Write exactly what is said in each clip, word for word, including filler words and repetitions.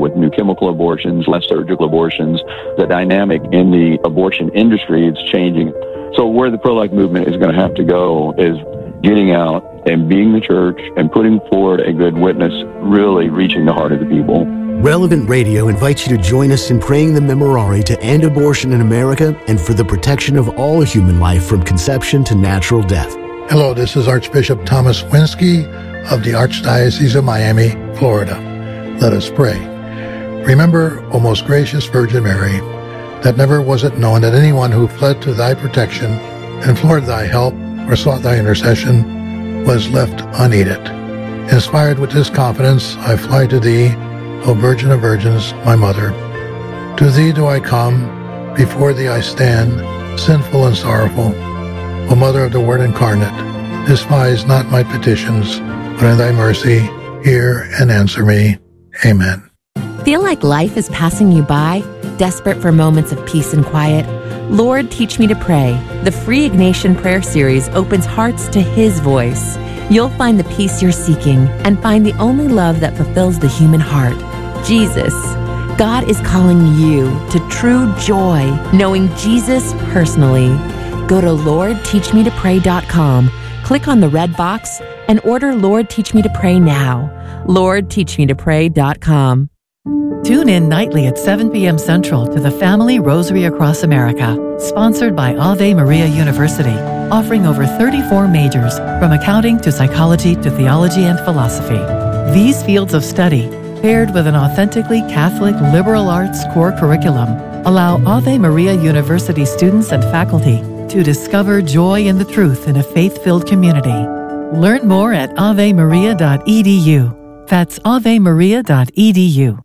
with new chemical abortions, less surgical abortions. The dynamic in the abortion industry is changing. So where the pro-life movement is going to have to go is getting out and being the church and putting forward a good witness, really reaching the heart of the people. Relevant Radio invites you to join us in praying the Memorare to end abortion in America and for the protection of all human life from conception to natural death. Hello, this is Archbishop Thomas Winsky of the Archdiocese of Miami, Florida. Let us pray. Remember, O most gracious Virgin Mary, that never was it known that anyone who fled to thy protection, implored thy help, or sought thy intercession was left unaided. Inspired with this confidence, I fly to thee, O Virgin of Virgins, my Mother. To thee do I come, before thee I stand, sinful and sorrowful. O Mother of the Word incarnate, despise not my petitions, but in thy mercy hear and answer me. Amen. Feel like life is passing you by? Desperate for moments of peace and quiet? Lord, Teach Me to Pray. The free Ignatian Prayer Series opens hearts to His voice. You'll find the peace you're seeking and find the only love that fulfills the human heart, Jesus. God is calling you to true joy, knowing Jesus personally. Go to lord teach me to pray dot com, click on the red box, and order Lord Teach Me to Pray now. lord teach me to pray dot com. Tune in nightly at seven p.m. Central to the Family Rosary Across America, sponsored by Ave Maria University, offering over thirty-four majors, from accounting to psychology to theology and philosophy. These fields of study, paired with an authentically Catholic liberal arts core curriculum, allow Ave Maria University students and faculty to discover joy in the truth in a faith-filled community. Learn more at ave maria dot e d u. That's ave maria dot e d u.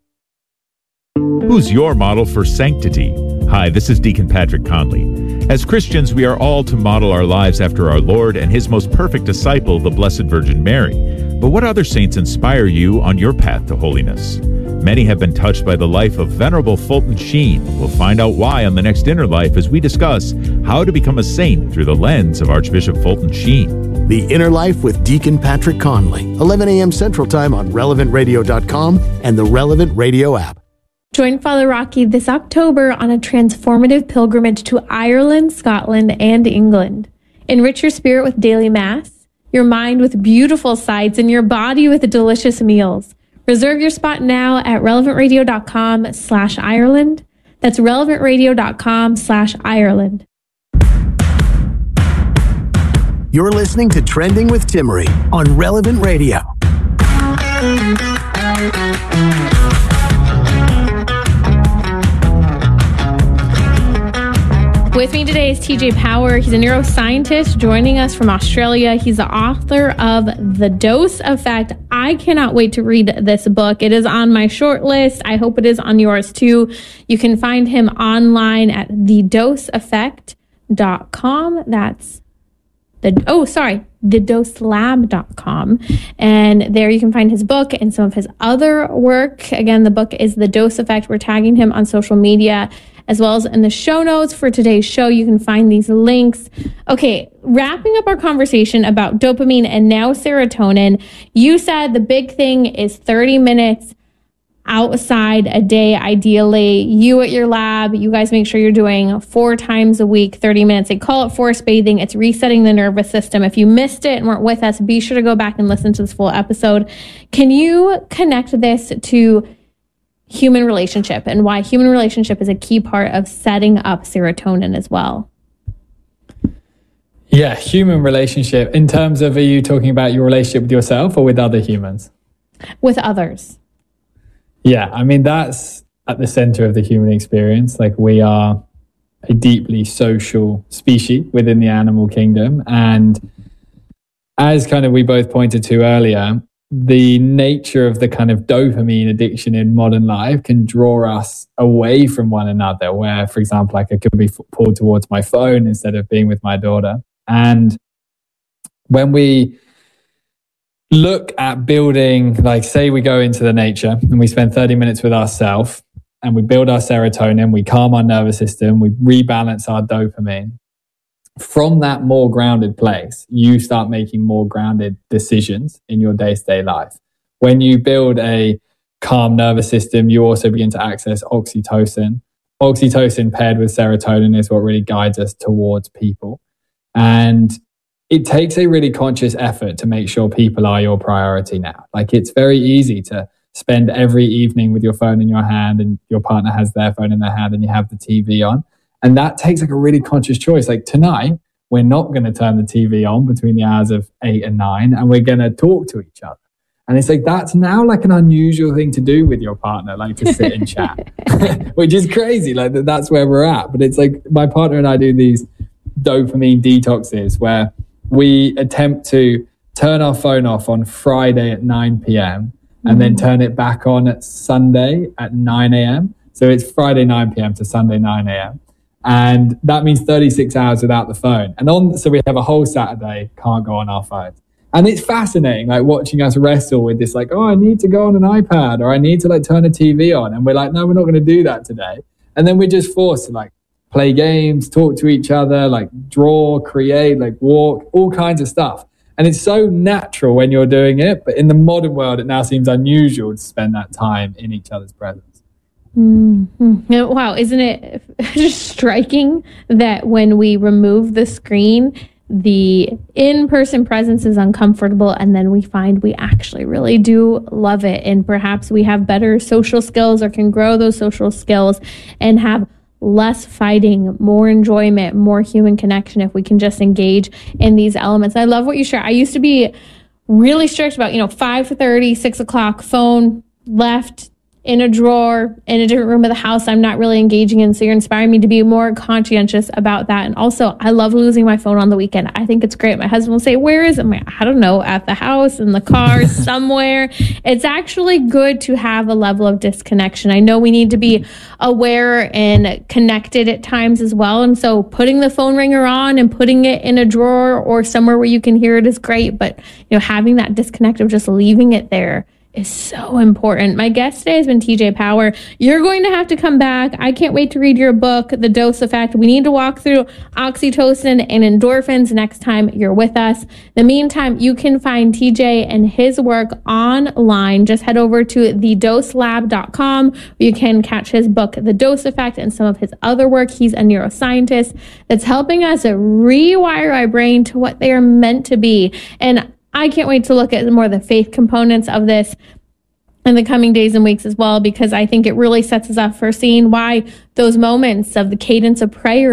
Who's your model for sanctity? Hi, this is Deacon Patrick Conley. As Christians, we are all to model our lives after our Lord and His most perfect disciple, the Blessed Virgin Mary. But what other saints inspire you on your path to holiness? Many have been touched by the life of Venerable Fulton Sheen. We'll find out why on the next Inner Life as we discuss how to become a saint through the lens of Archbishop Fulton Sheen. The Inner Life with Deacon Patrick Conley, eleven a.m. Central Time on relevant radio dot com and the Relevant Radio app. Join Father Rocky this October on a transformative pilgrimage to Ireland, Scotland, and England. Enrich your spirit with daily Mass, your mind with beautiful sights, and your body with delicious meals. Reserve your spot now at relevant radio dot com slash Ireland. That's relevant radio dot com slash Ireland. You're listening to Trending with Timmery on Relevant Radio. With me today is T J Power. He's a neuroscientist joining us from Australia. He's the author of The Dose Effect. I cannot wait to read this book. It is on my short list. I hope it is on yours too. You can find him online at the dose effect dot com. That's the, oh, sorry, the dose lab dot com. And there you can find his book and some of his other work. Again, the book is The Dose Effect. We're tagging him on social media, as well as in the show notes for today's show. You can find these links. Okay, wrapping up our conversation about dopamine and now serotonin, you said the big thing is thirty minutes outside a day, ideally. You at your lab, you guys make sure you're doing four times a week, thirty minutes. They call it force bathing. It's resetting the nervous system. If you missed it and weren't with us, be sure to go back and listen to this full episode. Can you connect this to human relationship and why human relationship is a key part of setting up serotonin as well? Yeah, human relationship. In terms of, are you talking about your relationship with yourself or with other humans? With others. Yeah, I mean, that's at the center of the human experience. Like, we are a deeply social species within the animal kingdom. And as kind of we both pointed to earlier, the nature of the kind of dopamine addiction in modern life can draw us away from one another, where, for example, like I could be pulled towards my phone instead of being with my daughter. And when we look at building, like say we go into the nature and we spend thirty minutes with ourselves and we build our serotonin, we calm our nervous system, we rebalance our dopamine. From that more grounded place, you start making more grounded decisions in your day-to-day life. When you build a calm nervous system, you also begin to access oxytocin. Oxytocin paired with serotonin is what really guides us towards people. And it takes a really conscious effort to make sure people are your priority now. Like, it's very easy to spend every evening with your phone in your hand and your partner has their phone in their hand and you have the T V on. And that takes like a really conscious choice. Like, tonight, we're not going to turn the T V on between the hours of eight and nine, and we're going to talk to each other. And it's like, that's now like an unusual thing to do with your partner, like to sit and chat, which is crazy. Like, that's where we're at. But it's like, my partner and I do these dopamine detoxes where we attempt to turn our phone off on Friday at nine p.m. and mm. then turn it back on at Sunday at nine a.m. So it's Friday nine p.m. to Sunday nine a.m. And that means thirty-six hours without the phone. And on, so we have a whole Saturday, can't go on our phones. And it's fascinating, like watching us wrestle with this, like, oh, I need to go on an iPad, or I need to like turn a T V on. And we're like, no, we're not going to do that today. And then we're just forced to like play games, talk to each other, like draw, create, like walk, all kinds of stuff. And it's so natural when you're doing it. But in the modern world, it now seems unusual to spend that time in each other's presence. Mm-hmm. Wow. Isn't it just striking that when we remove the screen, the in-person presence is uncomfortable, and then we find we actually really do love it, and perhaps we have better social skills or can grow those social skills and have less fighting, more enjoyment, more human connection if we can just engage in these elements. I love what you share. I used to be really strict about, you know, five thirty, six o'clock, phone left in a drawer in a different room of the house I'm not really engaging in. So you're inspiring me to be more conscientious about that. And also, I love losing my phone on the weekend. I think it's great. My husband will say, where is it? I'm like, I don't know, at the house, in the car, somewhere. It's actually good to have a level of disconnection. I know we need to be aware and connected at times as well. And so putting the phone ringer on and putting it in a drawer or somewhere where you can hear it is great. But, you know, having that disconnect of just leaving it there is so important. My guest today has been T J Power. You're going to have to come back. I can't wait to read your book, The Dose Effect. We need to walk through oxytocin and endorphins next time you're with us. In the meantime, you can find T J and his work online. Just head over to the dose lab dot com. You can catch his book, The Dose Effect, and some of his other work. He's a neuroscientist that's helping us rewire our brain to what they are meant to be. And I can't wait to look at more of the faith components of this in the coming days and weeks as well, because I think it really sets us up for seeing why those moments of the cadence of prayer